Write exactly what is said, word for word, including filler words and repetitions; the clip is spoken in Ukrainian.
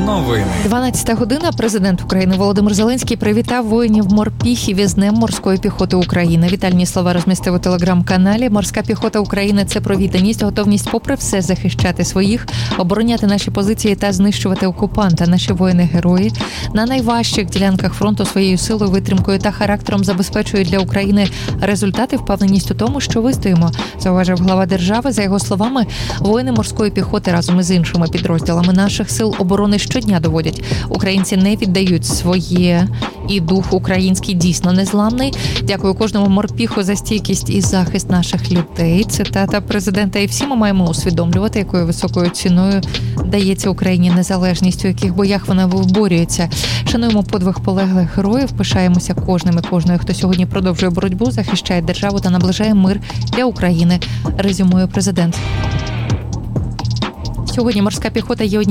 Новини. дванадцята година. Президент України Володимир Зеленський привітав воїнів морпіхів із Днем морської піхоти України. Вітальні слова розмістив у телеграм-каналі. Морська піхота України – це про відданість, готовність попри все захищати своїх, обороняти наші позиції та знищувати окупанта. Наші воїни-герої на найважчих ділянках фронту своєю силою, витримкою та характером забезпечують для України результати, впевненість у тому, що вистоїмо, зауважив глава держави. За його словами, воїни морської піхоти разом із іншими підрозділами наших сил оборони щодня доводять: українці не віддають своє, і дух український дійсно незламний. Дякую кожному морпіху за стійкість і захист наших людей. Цитата президента. І всі ми маємо усвідомлювати, якою високою ціною дається Україні незалежність, у яких боях вона виборюється. Шануємо подвиг полеглих героїв, пишаємося кожним і кожною, хто сьогодні продовжує боротьбу, захищає державу та наближає мир для України, резюмує президент. Сьогодні морська піхота є однією